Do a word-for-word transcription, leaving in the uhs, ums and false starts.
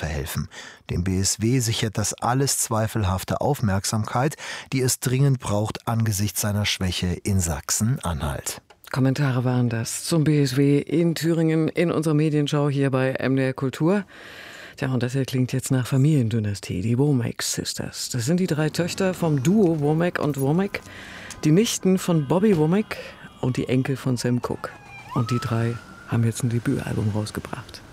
verhelfen. Dem B S W sichert das alles zweifelhafte Aufmerksamkeit, die es dringend braucht angesichts seiner Schwäche in Sachsen-Anhalt. Kommentare waren das zum B S W in Thüringen in unserer Medienschau hier bei M D R Kultur. Tja, und das hier klingt jetzt nach Familiendynastie, die Womack Sisters. Das sind die drei Töchter vom Duo Womack und Womack, die Nichten von Bobby Womack und die Enkel von Sam Cooke. Und die drei haben jetzt ein Debütalbum rausgebracht.